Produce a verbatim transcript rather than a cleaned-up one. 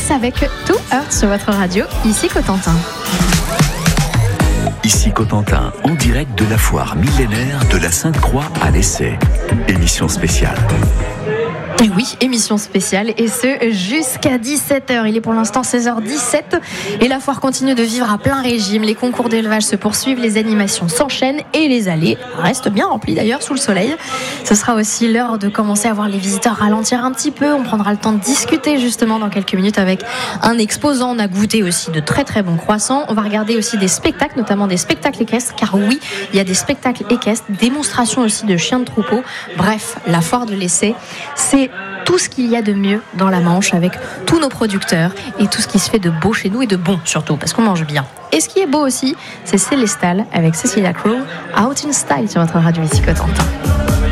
X avec Too Hurt sur votre radio, ici Cotentin. Ici Cotentin, en direct de la foire millénaire de la Sainte-Croix à l'Essai. Émission spéciale. Et oui, émission spéciale, et ce jusqu'à dix-sept heures. Il est pour l'instant seize heures dix-sept et la foire continue de vivre à plein régime. Les concours d'élevage se poursuivent, les animations s'enchaînent et les allées restent bien remplies d'ailleurs sous le soleil. Ce sera aussi l'heure de commencer à voir les visiteurs ralentir un petit peu. On prendra le temps de discuter justement dans quelques minutes avec un exposant. On a goûté aussi de très très bons croissants. On va regarder aussi des spectacles, notamment des spectacles équestres, car oui, il y a des spectacles équestres, démonstrations aussi de chiens de troupeau. Bref, la foire de l'Essai, c'est tout ce qu'il y a de mieux dans la Manche avec tous nos producteurs et tout ce qui se fait de beau chez nous et de bon surtout parce qu'on mange bien. Et ce qui est beau aussi, c'est Célestal avec Cecilia Crowe, Out in Style sur votre radio ici Cotentin.